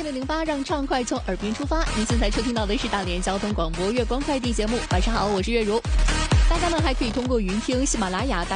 608，让畅快从耳边出发。您现在收听到的是大连交通广播月光快递节目。晚上好，我是月如。大家呢还可以通过云听、喜马拉雅、